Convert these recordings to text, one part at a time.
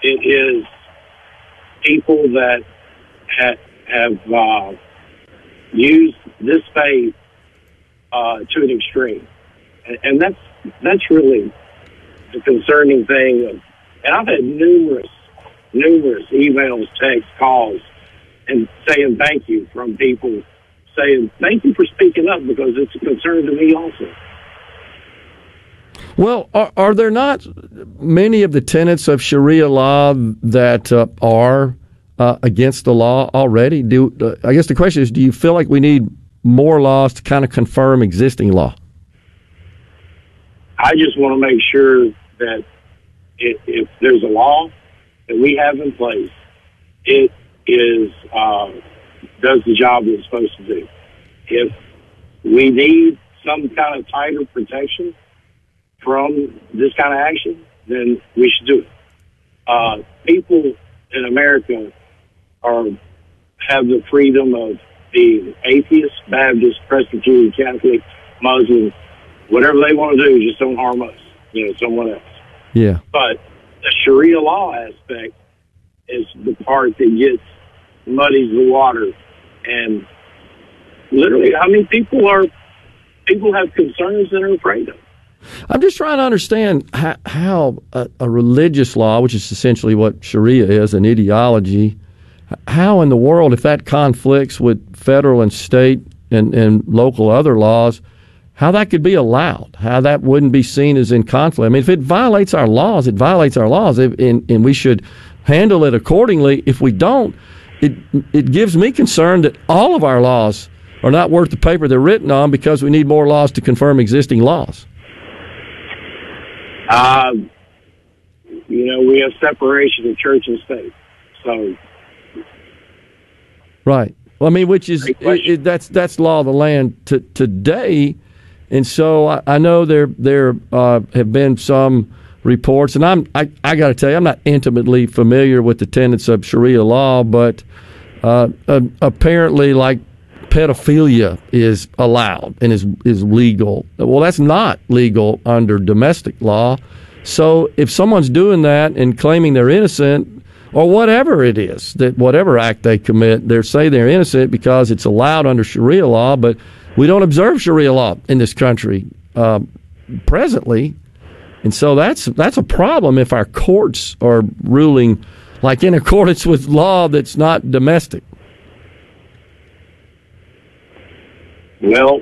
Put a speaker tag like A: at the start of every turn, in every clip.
A: It is people that have used this faith to an extreme, and that's really the concerning thing. And I've had numerous emails, texts, calls, and saying thank you from people saying thank you for speaking up because it's a concern to me also.
B: Well, are there not many of the tenets of Sharia law that are against the law already? I guess the question is, do you feel like we need more laws to kind of confirm existing law?
A: I just want to make sure that if there's a law that we have in place, it is does the job it's supposed to do. If we need some kind of tighter protection from this kind of action, then we should do it. People in America have the freedom of being atheist, Baptist, Presbyterian, Catholic, Muslim, whatever they want to do, just don't harm us, someone else.
B: Yeah.
A: But the Sharia law aspect is the part that muddies the water. And literally, people have concerns and are afraid of.
B: I'm just trying to understand how a religious law, which is essentially what Sharia is, an ideology, how in the world, if that conflicts with federal and state and local other laws, how that could be allowed, how that wouldn't be seen as in conflict. I mean, if it violates our laws, it violates our laws, and we should handle it accordingly. If we don't, it gives me concern that all of our laws are not worth the paper they're written on because we need more laws to confirm existing laws.
A: We have separation of church and state. So,
B: right. Well, I mean, which is that's law of the land today, and so I know there have been some reports, and I got to tell you, I'm not intimately familiar with the tenets of Sharia law, but apparently, like, pedophilia is allowed and is legal. Well, that's not legal under domestic law. So if someone's doing that and claiming they're innocent, or whatever it is, that whatever act they commit, they say they're innocent because it's allowed under Sharia law, but we don't observe Sharia law in this country presently. And so that's a problem if our courts are ruling like in accordance with law that's not domestic.
A: Well,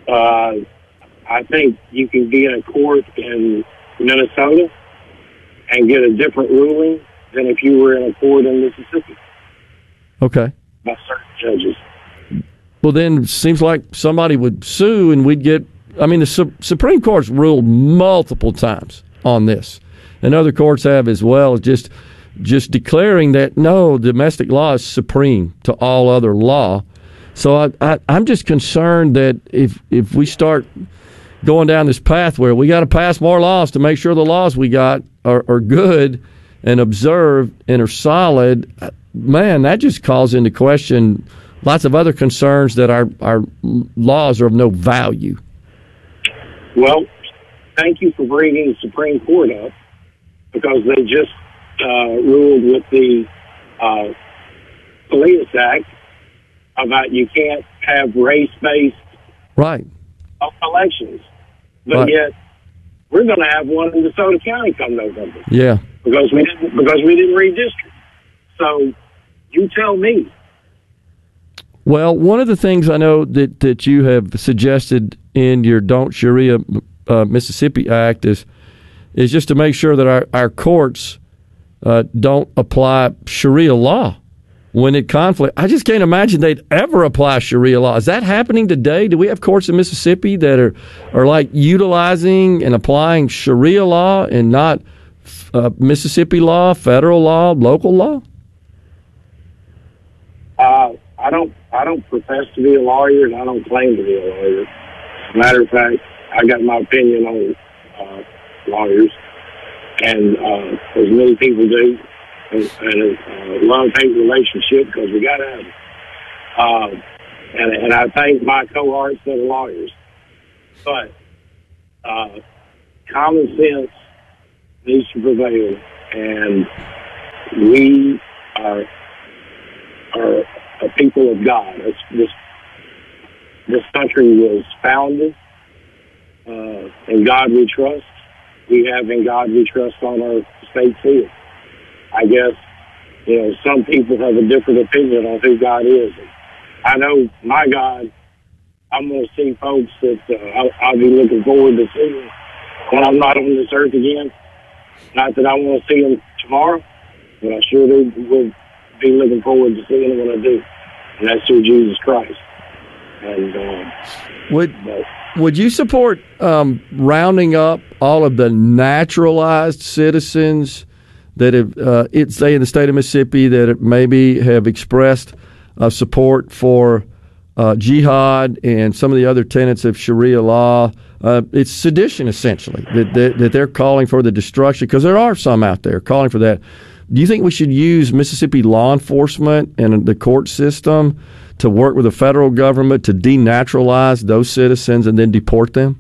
A: I think you can be in a court in Minnesota and get a different ruling than if you were in a court in Mississippi.
B: Okay.
A: By certain judges.
B: Well, then it seems like somebody would sue and we'd get... I mean, the Supreme Court's ruled multiple times on this, and other courts have as well, just declaring that, no, domestic law is supreme to all other law. So I'm just concerned that if we start going down this path where we got to pass more laws to make sure the laws we got are good and observed and are solid, man, that just calls into question lots of other concerns that our laws are of no value.
A: Well, thank you for bringing the Supreme Court up, because they just ruled with the Police Act about you can't have race-based
B: right
A: elections, but
B: right.
A: Yet we're going to have one in DeSoto County come November.
B: Yeah,
A: because we didn't redistrict. So you tell me.
B: Well, one of the things I know that you have suggested in your Don't Sharia Mississippi Act is just to make sure that our courts don't apply Sharia law when it conflict. I just can't imagine they'd ever apply Sharia law. Is that happening today? Do we have courts in Mississippi that are like utilizing and applying Sharia law and not Mississippi law, federal law, local law?
A: I don't profess to be a lawyer, and I don't claim to be a lawyer. As a matter of fact, I got my opinion on lawyers, and as many people do, and a love-hate relationship, because we got to have it. And I thank my cohorts that are lawyers. But common sense needs to prevail, and we are a people of God. This country was founded in God we trust. We have in God we trust on our state seal. I guess, some people have a different opinion on who God is. I know my God, I'm going to see folks that I'll be looking forward to seeing when I'm not on this earth again. Not that I want to see them tomorrow, but I sure will be looking forward to seeing them when I do. And that's through Jesus Christ. And
B: would you support rounding up all of the naturalized citizens that have, say, in the state of Mississippi, that maybe have expressed support for jihad and some of the other tenets of Sharia law? It's sedition, essentially, that they're calling for the destruction, because there are some out there calling for that. Do you think we should use Mississippi law enforcement and the court system to work with the federal government to denaturalize those citizens and then deport them?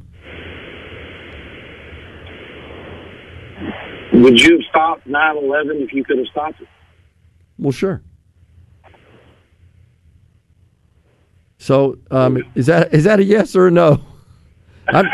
A: Would you have stopped 9/11 if you could have stopped it?
B: Well, sure. So, is that a yes or a no? I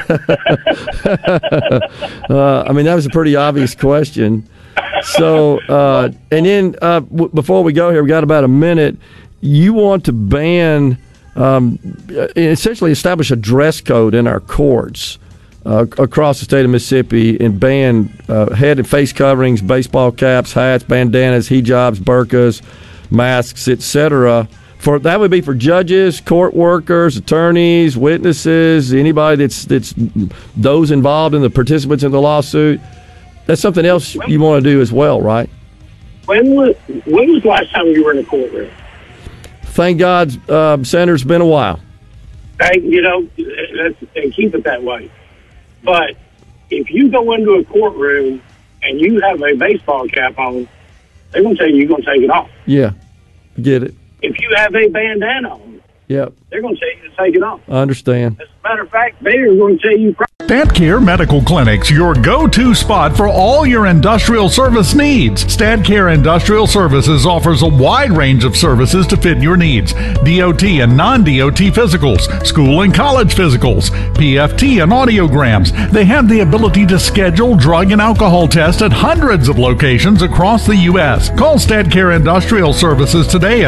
B: mean, that was a pretty obvious question. So, and then before we go here, we got about a minute. You want to ban, essentially establish a dress code in our courts across the state of Mississippi, and ban head and face coverings, baseball caps, hats, bandanas, hijabs, burqas, masks, etc. That would be for judges, court workers, attorneys, witnesses, anybody that's those involved in the participants in the lawsuit. That's something else you want to do as well, right?
A: When was the last time you were in a courtroom?
B: Thank God, Senator, it's been a while.
A: And keep it that way. But if you go into a courtroom and you have a baseball cap on, they're going to tell you're going to take it off.
B: Yeah, get it.
A: If you have a bandana on,
B: yep,
A: they're going to tell you to take it off.
B: I understand.
A: As a matter of fact, they're going to tell you.
C: StadCare Medical Clinics, your go-to spot for all your industrial service needs. StadCare Industrial Services offers a wide range of services to fit your needs. DOT and non-DOT physicals, school and college physicals, PFT and audiograms. They have the ability to schedule drug and alcohol tests at hundreds of locations across the U.S. Call StadCare Industrial Services today at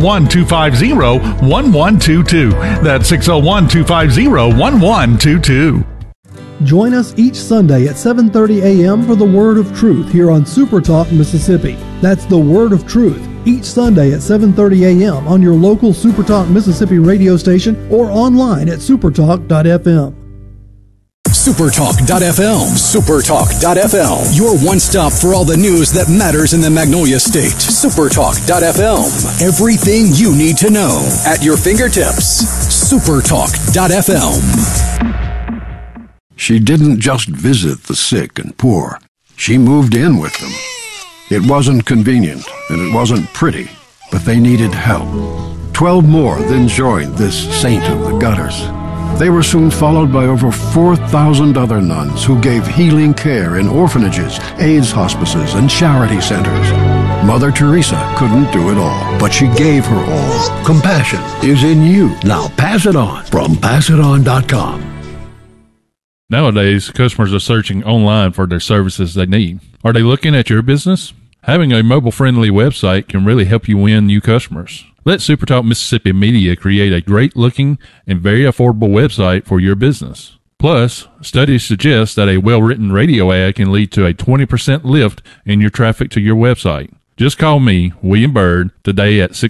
C: 601-250-1122. That's 601-250-1122.
D: Join us each Sunday at 7:30 a.m. for the Word of Truth here on Super Talk Mississippi. That's the Word of Truth, each Sunday at 7:30 a.m. on your local Super Talk Mississippi radio station or online at supertalk.fm.
E: Supertalk.fm. Supertalk.fm. Your one-stop for all the news that matters in the Magnolia State. Supertalk.fm. Everything you need to know at your fingertips. Supertalk.fm.
F: She didn't just visit the sick and poor. She moved in with them. It wasn't convenient, and it wasn't pretty, but they needed help. 12 more then joined this saint of the gutters. They were soon followed by over 4,000 other nuns who gave healing care in orphanages, AIDS hospices, and charity centers. Mother Teresa couldn't do it all, but she gave her all. Compassion is in you. Now pass it on from passiton.com.
G: Nowadays, customers are searching online for their services they need. Are they looking at your business? Having a mobile-friendly website can really help you win new customers. Let SuperTalk Mississippi Media create a great-looking and very affordable website for your business. Plus, studies suggest that a well-written radio ad can lead to a 20% lift in your traffic to your website. Just call me, William Byrd, today at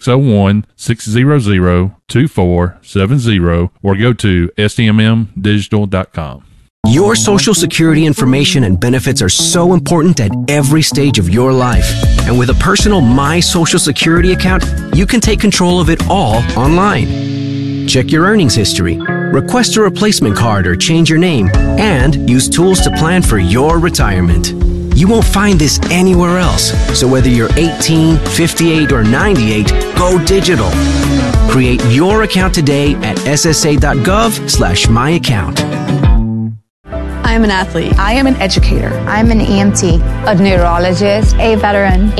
G: 601-600-2470 or go to stmmdigital.com.
H: Your Social Security information and benefits are so important at every stage of your life. And with a personal My Social Security account, you can take control of it all online. Check your earnings history, request a replacement card or change your name, and use tools to plan for your retirement. You won't find this anywhere else. So whether you're 18, 58, or 98, go digital. Create your account today at ssa.gov/myaccount.
I: I'm an athlete.
J: I am an educator.
K: I'm an EMT,
J: a neurologist,
K: a veteran.